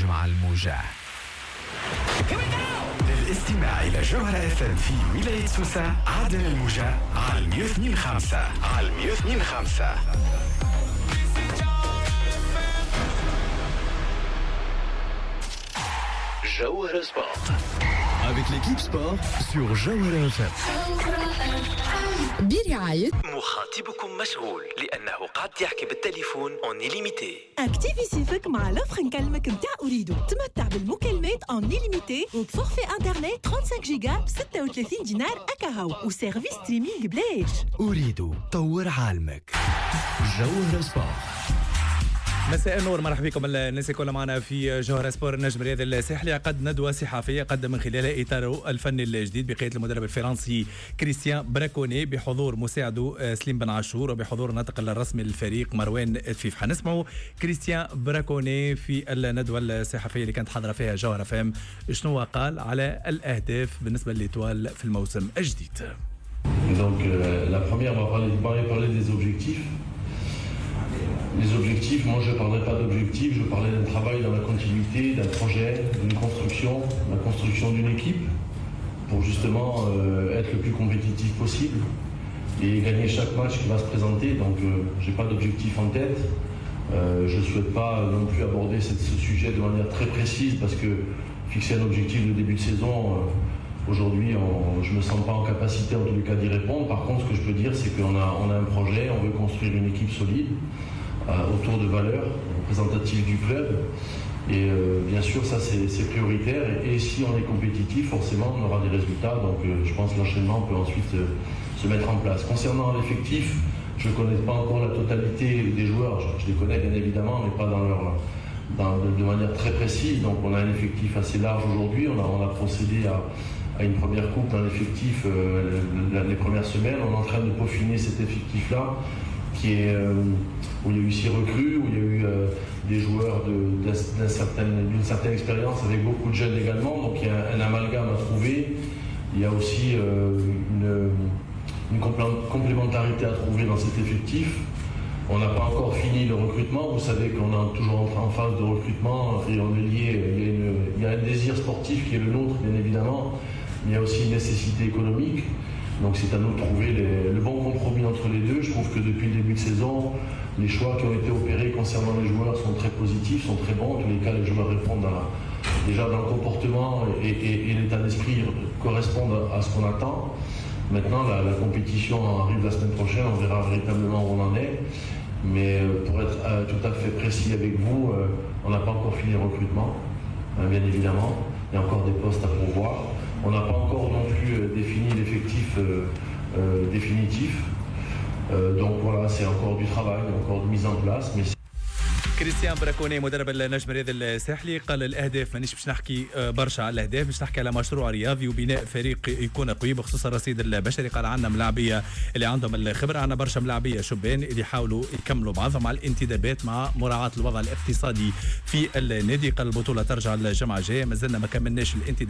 مع الموجة. للاستماع إلى جوهرة FM في ولاية سوسة عادل الموجة على 102.5 على 102.5. Jawhara Sport avec l'équipe sport sur Jawhara FM. برعاية مخاطبكم مشغول لأنه قاعد يحكي بالتليفون اون إليميتي. اكتيفي سيفك مع لوفر نكلمك متاع أريدو. تمتع بالمكالمات اون إليميتي وبفورفي انترنت 35 جيجا ب 36 دينار أكاهو وسيرفيس ستريمينغ بلاش. أريدو طور عالمك. جوهرة سبورت. مساء النور، مرحبا بكم الناس كلها معنا في جوهرة سبور. النجم الرياضي الساحلي عقد ندوة صحفية قدم من خلالها إطاره الفني الجديد بقيادة المدرب الفرنسي كريستيان براكوني بحضور مساعده سليم بن عاشور وبحضور الناطق الرسمي للفريق مروان الفيف. حنسمعوا كريستيان براكوني في الندوة الصحفية اللي كانت حاضرة فيها جوهرة فام شنو قال على الأهداف بالنسبة للإطوال في الموسم الجديد. Donc la première, on va parler des objectifs. Les objectifs, moi je ne parlerai pas d'objectifs, je parlais d'un travail dans la continuité, d'un projet, d'une construction, la construction d'une équipe pour justement être le plus compétitif possible et gagner chaque match qui va se présenter. Donc je n'ai pas d'objectif en tête. Je ne souhaite pas non plus aborder ce sujet de manière très précise parce que fixer un objectif de début de saison, aujourd'hui je ne me sens pas en capacité en tous les cas d'y répondre. Par contre, ce que je peux dire, c'est qu'on a un projet, on veut construire une équipe solide. Autour de valeurs représentatives du club et bien sûr ça c'est prioritaire et si on est compétitif forcément on aura des résultats donc je pense que l'enchaînement peut ensuite se mettre en place. Concernant l'effectif, je ne connais pas encore la totalité des joueurs, je les connais bien évidemment mais pas de manière très précise, donc on a un effectif assez large aujourd'hui, on a procédé à une première coupe dans l'effectif les premières semaines, on est en train de peaufiner cet effectif là qui est où il y a eu 6 recrues, où il y a eu des joueurs d'une certaine expérience avec beaucoup de jeunes également, donc il y a un amalgame à trouver, il y a aussi une complémentarité à trouver dans cet effectif. On n'a pas encore fini le recrutement, vous savez qu'on est toujours en phase de recrutement et on est lié, il y a un désir sportif qui est le nôtre bien évidemment, mais il y a aussi une nécessité économique. Donc c'est à nous de trouver le bon compromis entre les deux. Je trouve que depuis le début de saison, les choix qui ont été opérés concernant les joueurs sont très positifs, sont très bons. En tous les cas, les joueurs répondent déjà dans le comportement et l'état d'esprit correspondent à ce qu'on attend. Maintenant, la compétition arrive la semaine prochaine, on verra véritablement où on en est. Mais pour être tout à fait précis avec vous, on n'a pas encore fini le recrutement, bien évidemment. Il y a encore des postes à pourvoir. On n'a pas encore non plus défini l'effectif définitif. Donc voilà, c'est encore du travail, encore de mise en place. Mais كريستيان براكوني مدرب النجم الرياضي الساحلي قال الاهداف مانيش باش نحكي برشا على الاهداف، باش نحكي على مشروع رياضي وبناء فريق يكون قوي بخصوص الرصيد البشري. قال عندنا ملاعبيه اللي عندهم الخبره، عندنا برشا ملاعبيه شبان اللي يحاولوا يكملوا بعضهم مع الانتدابات مع مراعاه الوضع الاقتصادي في النادي. قال البطوله ترجع الجمعه الجايه، مازلنا ما كملناش الانتدابات